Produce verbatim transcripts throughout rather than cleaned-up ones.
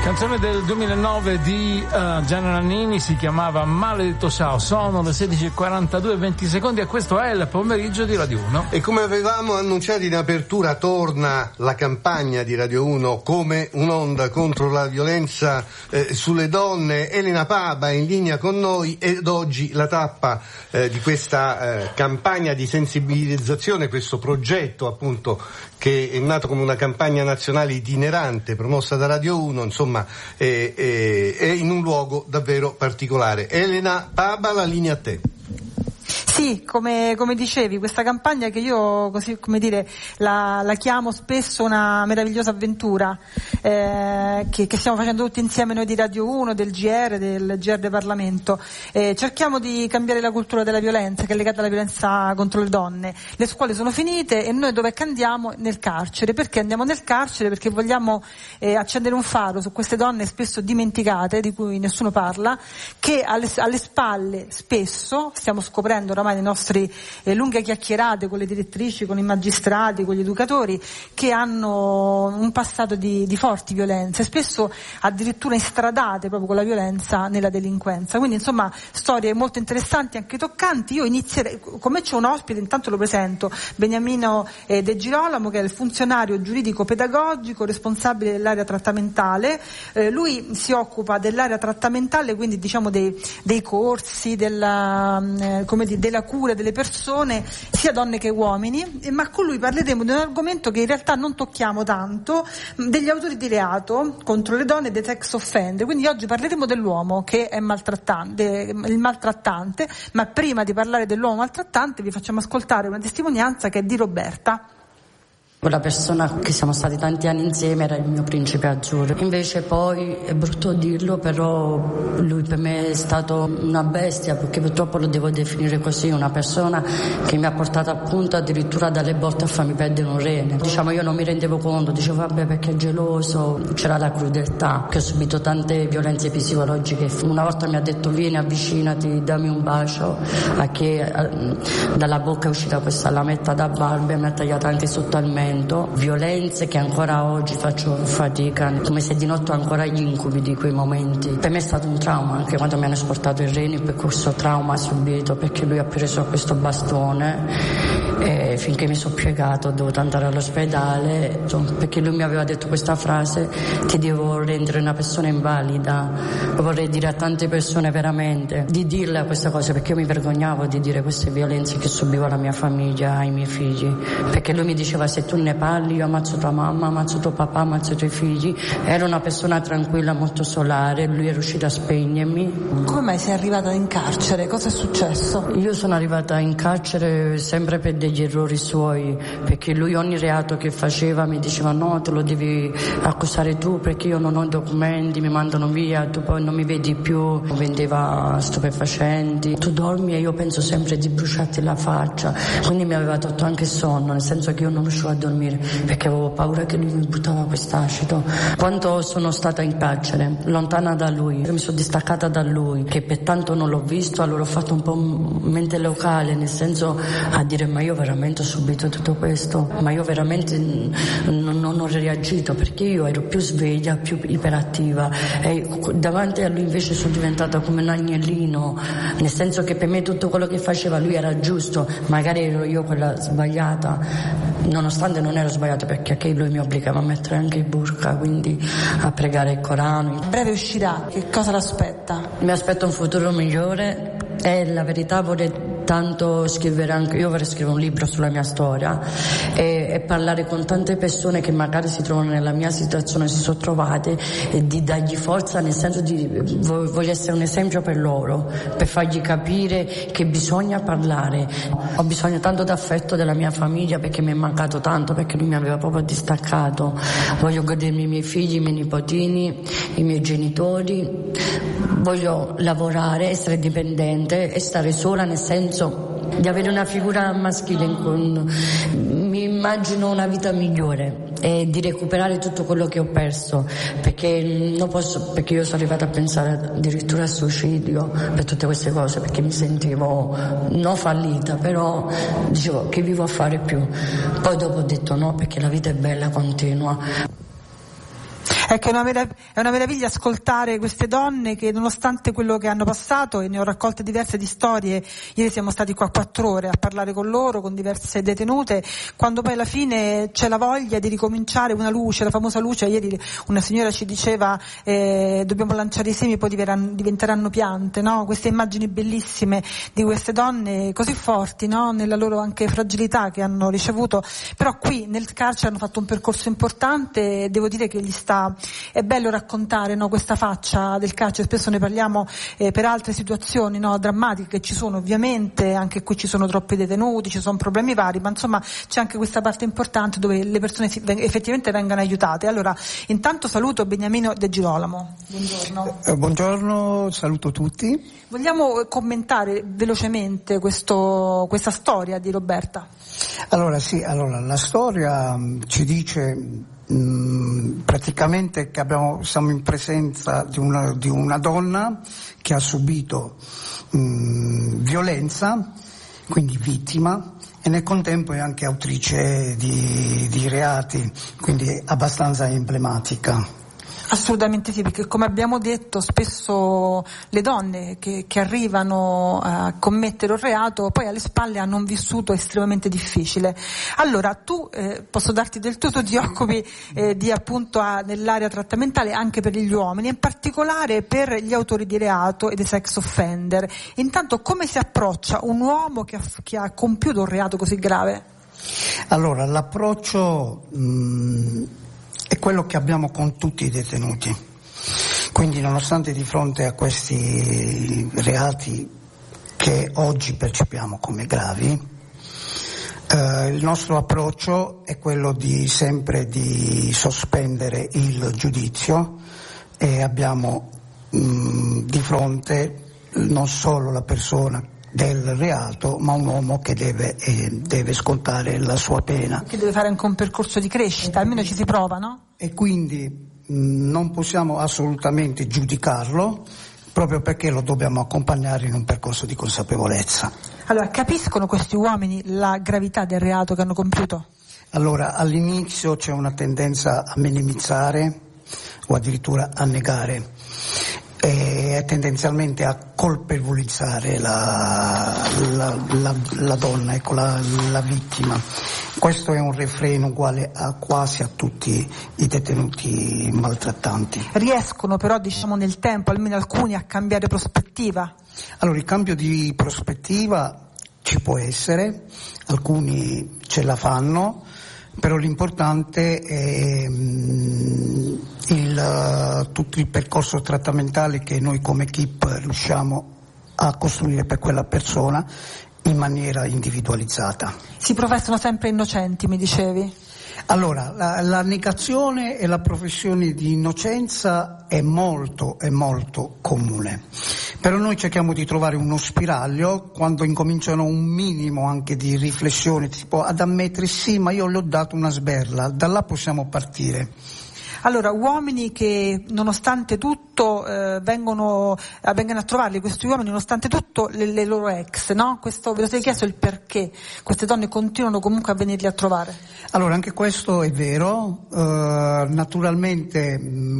Canzone del duemilanove di uh, Gianna Nannini, si chiamava Maledetto Ciao. Sono le sedici e quarantadue e venti secondi e questo è il pomeriggio di Radio uno. E come avevamo annunciato in apertura, torna la campagna di Radio uno come un'onda contro la violenza eh, sulle donne. Elena Paba è in linea con noi ed oggi la tappa eh, di questa eh, campagna di sensibilizzazione, questo progetto appunto che è nato come una campagna nazionale itinerante promossa da Radio uno, insomma è, è, è in un luogo davvero particolare. Elena Paba, la linea a te. Sì, come, come dicevi, questa campagna che io, così come dire, la, la chiamo spesso una meravigliosa avventura eh, che, che stiamo facendo tutti insieme noi di Radio uno, del G R, del G R del Parlamento. Eh, cerchiamo di cambiare la cultura della violenza che è legata alla violenza contro le donne. Le scuole sono finite e noi dove andiamo? Nel carcere. Perché andiamo nel carcere? Perché vogliamo eh, accendere un faro su queste donne spesso dimenticate, di cui nessuno parla, che alle, alle spalle spesso, stiamo scoprendo oramai le nostre eh, lunghe chiacchierate con le direttrici, con i magistrati, con gli educatori, che hanno un passato di, di forti violenze, spesso addirittura instradate proprio con la violenza nella delinquenza. Quindi insomma storie molto interessanti, anche toccanti. Io inizierei, con me c'è un ospite, intanto lo presento, Beniamino eh, De Girolamo, che è il funzionario giuridico pedagogico responsabile dell'area trattamentale. Eh, lui si occupa dell'area trattamentale, quindi diciamo dei, dei corsi, della, eh, come dire, della cura delle persone, sia donne che uomini, ma con lui parleremo di un argomento che in realtà non tocchiamo tanto, degli autori di reato contro le donne e dei sex offender. Quindi oggi parleremo dell'uomo che è maltrattante, il maltrattante, ma prima di parlare dell'uomo maltrattante vi facciamo ascoltare una testimonianza che è di Roberta. Quella persona che siamo stati tanti anni insieme era il mio principe azzurro. Invece poi, è brutto dirlo, però lui per me è stato una bestia, perché purtroppo lo devo definire così, una persona che mi ha portato appunto addirittura dalle botte a farmi perdere un rene. Diciamo, io non mi rendevo conto, dicevo vabbè perché è geloso, c'era la crudeltà, che ho subito tante violenze psicologiche. Una volta mi ha detto vieni, avvicinati, dammi un bacio, a che dalla bocca è uscita questa lametta da barba e mi ha tagliato anche sotto al mento. Violenze che ancora oggi faccio fatica, come se di notte ho ancora gli incubi di quei momenti. Per me è stato un trauma, anche quando mi hanno esportato il rene, per questo trauma subito, perché lui ha preso questo bastone e finché mi sono piegato ho dovuto andare all'ospedale, perché lui mi aveva detto questa frase: ti devo rendere una persona invalida. Vorrei dire a tante persone veramente di dirle questa cosa, perché io mi vergognavo di dire queste violenze che subivo alla mia famiglia, ai miei figli, perché lui mi diceva se tu ne parli io ammazzo tua mamma, ammazzo tuo papà, ammazzo i tuoi figli. Era una persona tranquilla, molto solare, lui è riuscito a spegnermi. Come mai sei arrivata in carcere? Cosa è successo? Io sono arrivata in carcere sempre per degli errori suoi, perché lui ogni reato che faceva mi diceva no, te lo devi accusare tu perché io non ho documenti, mi mandano via, tu poi non mi vedi più. Vendeva stupefacenti, tu dormi e io penso sempre di bruciarti la faccia, quindi mi aveva tolto anche sonno, nel senso che io non riuscivo a dormire perché avevo paura che lui mi buttava quest'acido. Quando sono stata in carcere, lontana da lui, mi sono distaccata da lui, che per tanto non l'ho visto, allora ho fatto un po' mente locale, nel senso a dire ma io veramente ho subito tutto questo, ma io veramente non, non ho reagito, perché io ero più sveglia, più iperattiva, e davanti a lui invece sono diventata come un agnellino, nel senso che per me tutto quello che faceva lui era giusto, magari ero io quella sbagliata, nonostante non ero sbagliata, perché anche lui mi obbligava a mettere anche il burqa, quindi a pregare il Corano. A breve uscirà, che cosa l'aspetta? Mi aspetta un futuro migliore e la verità vorrei tanto scrivere anche, io vorrei scrivere un libro sulla mia storia e, e parlare con tante persone che magari si trovano nella mia situazione, si sono trovate, e di dargli forza, nel senso di voglio essere un esempio per loro, per fargli capire che bisogna parlare. Ho bisogno tanto d'affetto della mia famiglia, perché mi è mancato tanto, perché lui mi aveva proprio distaccato. Voglio godermi i miei figli, i miei nipotini, i miei genitori, voglio lavorare, essere dipendente e stare sola, nel senso di avere una figura maschile in cui mi immagino una vita migliore e di recuperare tutto quello che ho perso, perché non posso, perché io sono arrivata a pensare addirittura al suicidio per tutte queste cose, perché mi sentivo non fallita, però dicevo che vivo a fare più. Poi dopo ho detto no, perché la vita è bella, continua. Ecco, è una, merav- è una meraviglia ascoltare queste donne che, nonostante quello che hanno passato, e ne ho raccolte diverse di storie, ieri siamo stati qua quattro ore a parlare con loro, con diverse detenute, quando poi alla fine c'è la voglia di ricominciare, una luce, la famosa luce. Ieri una signora ci diceva eh, dobbiamo lanciare i semi, poi diventeranno, diventeranno piante, no? Queste immagini bellissime di queste donne così forti, no? Nella loro anche fragilità che hanno ricevuto, però qui nel carcere hanno fatto un percorso importante e devo dire che gli sta, è bello raccontare, no? Questa faccia del carcere. Spesso ne parliamo eh, per altre situazioni, no? Drammatiche che ci sono, ovviamente anche qui ci sono troppi detenuti, ci sono problemi vari, ma insomma c'è anche questa parte importante dove le persone si, effettivamente vengano aiutate. Allora, intanto saluto Beniamino De Girolamo. Buongiorno. Eh, buongiorno, saluto tutti. Vogliamo commentare velocemente questo, questa storia di Roberta? Allora sì, allora la storia mh, ci dice mh, praticamente che abbiamo, siamo in presenza di una, di una donna che ha subito mh, violenza, quindi vittima, e nel contempo è anche autrice di, di reati, quindi è abbastanza emblematica. Assolutamente sì, perché come abbiamo detto spesso le donne che, che arrivano a commettere un reato poi alle spalle hanno un vissuto estremamente difficile. Allora tu, eh, posso darti del tuo, tu ti occupi eh, di appunto a, nell'area trattamentale anche per gli uomini, in particolare per gli autori di reato e dei sex offender. Intanto come si approccia un uomo che ha, che ha compiuto un reato così grave? Allora l'approccio mh, è quello che abbiamo con tutti i detenuti, quindi nonostante di fronte a questi reati che oggi percepiamo come gravi, eh, il nostro approccio è quello di sempre di sospendere il giudizio e abbiamo mh, di fronte non solo la persona del reato, ma un uomo che deve, eh, deve scontare la sua pena. Che deve fare anche un percorso di crescita, almeno ci si prova, no? E quindi mh, non possiamo assolutamente giudicarlo, proprio perché lo dobbiamo accompagnare in un percorso di consapevolezza. Allora, capiscono questi uomini la gravità del reato che hanno compiuto? Allora, all'inizio c'è una tendenza a minimizzare o addirittura a negare, e tendenzialmente a colpevolizzare la, la, la, la donna, ecco, la, la vittima. Questo è un refreno uguale a quasi a tutti i detenuti maltrattanti. Riescono però, diciamo, nel tempo, almeno alcuni, a cambiare prospettiva? Allora, il cambio di prospettiva ci può essere, alcuni ce la fanno, però l'importante è mh, il, uh, tutto il percorso trattamentale che noi come equip riusciamo a costruire per quella persona in maniera individualizzata. Si professano sempre innocenti, mi dicevi? Allora, la, la negazione e la professione di innocenza è molto, è molto comune, però noi cerchiamo di trovare uno spiraglio quando incominciano un minimo anche di riflessione, tipo ad ammettere sì, ma io le ho dato una sberla, da là possiamo partire. Allora, uomini che nonostante tutto eh, vengono, eh, vengono a trovarli, questi uomini nonostante tutto le, le loro ex, no? Questo, ve lo siete chiesto il perché queste donne continuano comunque a venirli a trovare? Allora, anche questo è vero, uh, naturalmente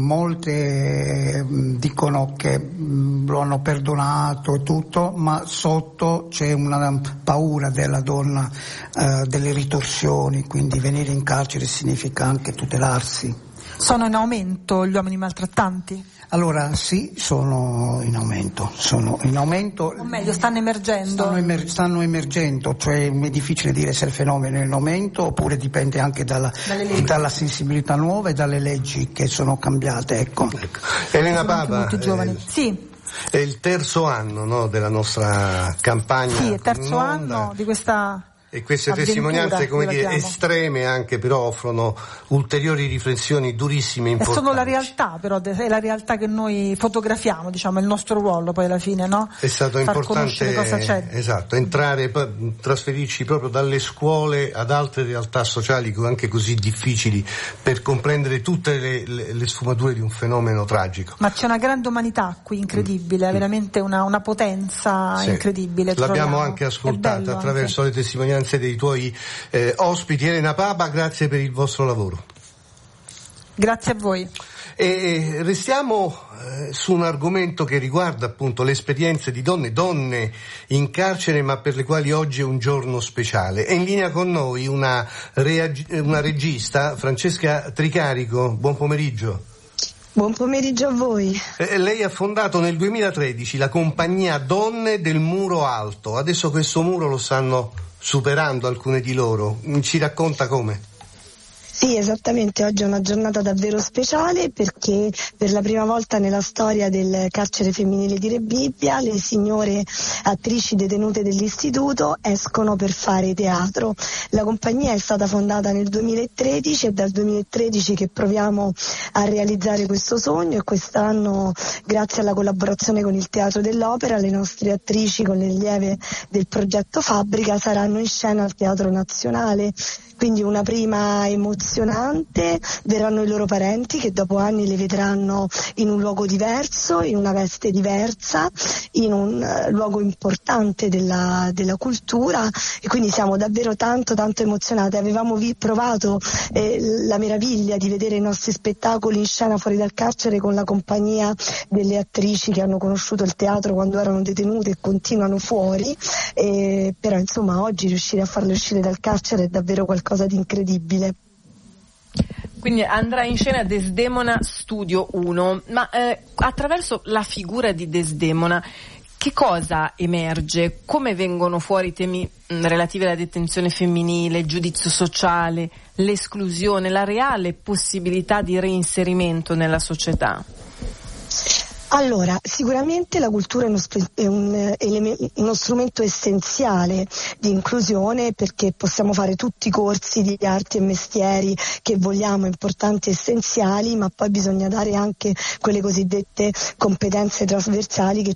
molte mh, dicono che mh, lo hanno perdonato e tutto, ma sotto c'è una paura della donna, uh, delle ritorsioni, quindi venire in carcere significa anche tutelarsi. Sono in aumento gli uomini maltrattanti? Allora sì, sono in aumento, sono in aumento. O meglio, stanno emergendo? Stanno, emer- stanno emergendo, cioè è difficile dire se il fenomeno è in aumento oppure dipende anche dalla, dalla sensibilità nuova e dalle leggi che sono cambiate, ecco. ecco. Elena Papa, molti giovani. Eh, sì. È il terzo anno, no, della nostra campagna. Sì, è il terzo anno di questa... E queste testimonianze, come dire, estreme anche, però offrono ulteriori riflessioni durissime e importanti. E sono la realtà, però, è la realtà che noi fotografiamo, diciamo, è il nostro ruolo poi alla fine, no? È stato Far importante, cosa c'è. Esatto, entrare, trasferirci proprio dalle scuole ad altre realtà sociali anche così difficili per comprendere tutte le, le, le sfumature di un fenomeno tragico. Ma c'è una grande umanità qui, incredibile, mm. veramente una, una potenza sì. incredibile. L'abbiamo troviamo. anche ascoltata attraverso anche. le testimonianze dei tuoi eh, ospiti. Elena Papa, grazie per il vostro lavoro. Grazie a voi. E restiamo eh, su un argomento che riguarda appunto le esperienze di donne, donne in carcere, ma per le quali oggi è un giorno speciale. È in linea con noi una, reag- una regista, Francesca Tricarico. Buon pomeriggio. Buon pomeriggio a voi. Eh, lei ha fondato nel duemilatredici la compagnia Donne del Muro Alto. Adesso questo muro lo stanno superando alcune di loro. Ci racconta come? Sì, esattamente, oggi è una giornata davvero speciale perché per la prima volta nella storia del carcere femminile di Rebibbia le signore attrici detenute dell'istituto escono per fare teatro. La compagnia è stata fondata nel duemilatredici, è dal duemilatredici che proviamo a realizzare questo sogno e quest'anno, grazie alla collaborazione con il Teatro dell'Opera, le nostre attrici con le allieve del progetto Fabbrica saranno in scena al Teatro Nazionale. Quindi una prima emozionante, verranno i loro parenti che dopo anni le vedranno in un luogo diverso, in una veste diversa, in un uh, luogo importante della, della cultura e quindi siamo davvero tanto tanto emozionate. Avevamo vi- provato eh, la meraviglia di vedere i nostri spettacoli in scena fuori dal carcere con la compagnia delle attrici che hanno conosciuto il teatro quando erano detenute e continuano fuori, eh, però insomma oggi riuscire a farle uscire dal carcere è davvero qualcosa cosa di incredibile. Quindi andrà in scena Desdemona Studio uno, ma eh, attraverso la figura di Desdemona che cosa emerge? Come vengono fuori i temi mh, relativi alla detenzione femminile, il giudizio sociale, l'esclusione, la reale possibilità di reinserimento nella società? Allora, sicuramente la cultura è uno, è un, eleme- uno strumento essenziale di inclusione perché possiamo fare tutti i corsi di arti e mestieri che vogliamo, importanti e essenziali, ma poi bisogna dare anche quelle cosiddette competenze trasversali che